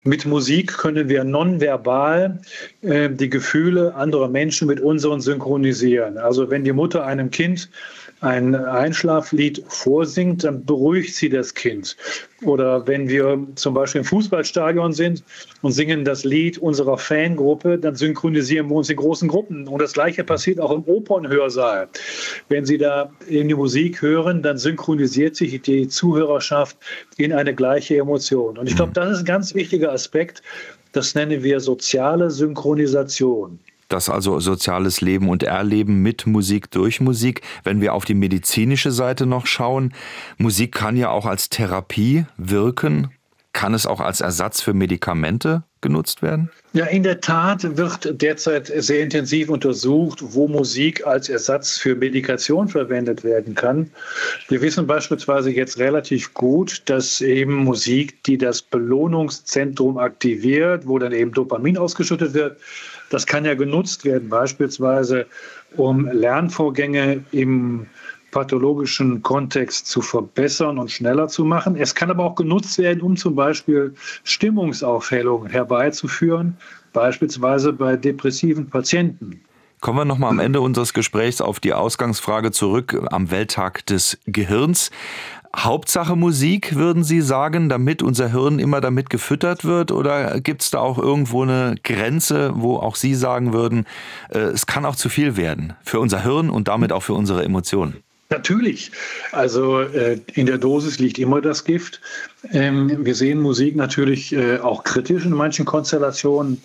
Mit Musik können wir nonverbal die Gefühle anderer Menschen mit unseren synchronisieren. Also wenn die Mutter einem Kind ein Einschlaflied vorsingt, dann beruhigt sie das Kind. Oder wenn wir zum Beispiel im Fußballstadion sind und singen das Lied unserer Fangruppe, dann synchronisieren wir uns in großen Gruppen. Und das Gleiche passiert auch im Opernhörsaal. Wenn Sie da in die Musik hören, dann synchronisiert sich die Zuhörerschaft in eine gleiche Emotion. Und ich glaube, das ist ein ganz wichtiger Aspekt. Das nennen wir soziale Synchronisation. Das also soziales Leben und Erleben mit Musik, durch Musik. Wenn wir auf die medizinische Seite noch schauen, Musik kann ja auch als Therapie wirken. Kann es auch als Ersatz für Medikamente genutzt werden? Ja, in der Tat wird derzeit sehr intensiv untersucht, wo Musik als Ersatz für Medikation verwendet werden kann. Wir wissen beispielsweise jetzt relativ gut, dass eben Musik, die das Belohnungszentrum aktiviert, wo dann eben Dopamin ausgeschüttet wird, das kann ja genutzt werden, beispielsweise um Lernvorgänge im pathologischen Kontext zu verbessern und schneller zu machen. Es kann aber auch genutzt werden, um zum Beispiel Stimmungsaufhellungen herbeizuführen, beispielsweise bei depressiven Patienten. Kommen wir nochmal am Ende unseres Gesprächs auf die Ausgangsfrage zurück am Welttag des Gehirns. Hauptsache Musik, würden Sie sagen, damit unser Hirn immer damit gefüttert wird? Oder gibt es da auch irgendwo eine Grenze, wo auch Sie sagen würden, es kann auch zu viel werden für unser Hirn und damit auch für unsere Emotionen? Natürlich. Also in der Dosis liegt immer das Gift. Wir sehen Musik natürlich auch kritisch in manchen Konstellationen.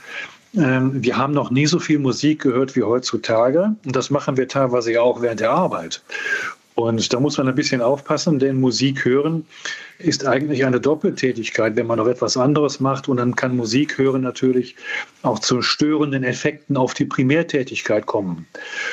Wir haben noch nie so viel Musik gehört wie heutzutage. Und das machen wir teilweise auch während der Arbeit. Und da muss man ein bisschen aufpassen, denn Musik hören ist eigentlich eine Doppeltätigkeit, wenn man noch etwas anderes macht. Und dann kann Musik hören natürlich auch zu störenden Effekten auf die Primärtätigkeit kommen.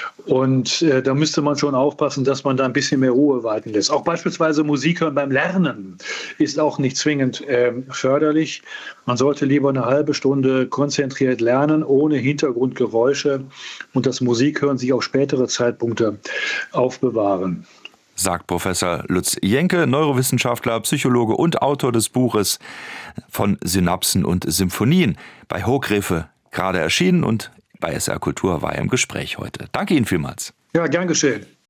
Und da müsste man schon aufpassen, dass man da ein bisschen mehr Ruhe walten lässt. Auch beispielsweise Musik hören beim Lernen ist auch nicht zwingend förderlich. Man sollte lieber eine halbe Stunde konzentriert lernen, ohne Hintergrundgeräusche und das Musikhören sich auf spätere Zeitpunkte aufbewahren. Sagt Professor Lutz Jenke, Neurowissenschaftler, Psychologe und Autor des Buches von Synapsen und Symphonien, bei Hochgräfe gerade erschienen und bei SR Kultur war er im Gespräch heute. Danke Ihnen vielmals. Ja, gern geschehen.